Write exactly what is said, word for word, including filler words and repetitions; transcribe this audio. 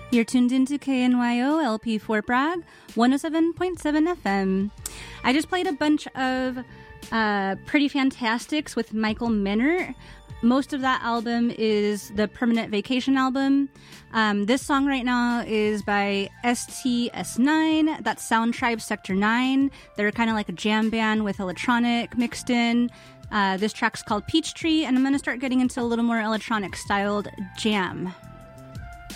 You're tuned into K N Y O L P Fort Bragg, one oh seven point seven F M. I just played a bunch of uh, Pretty Fantastics with Michael Minner. Most of that album is the Permanent Vacation album. Um, this song right now is by S T S nine. That's Sound Tribe Sector nine. They're kind of like a jam band with electronic mixed in. Uh, this track's called Peachtree, and I'm going to start getting into a little more electronic styled jam.